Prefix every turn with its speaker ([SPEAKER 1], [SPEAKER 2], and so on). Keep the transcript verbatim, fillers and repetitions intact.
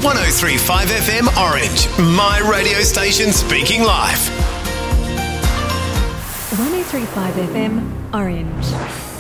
[SPEAKER 1] one oh three point five F M Orange, my radio station speaking live.
[SPEAKER 2] one oh three point five F M Orange.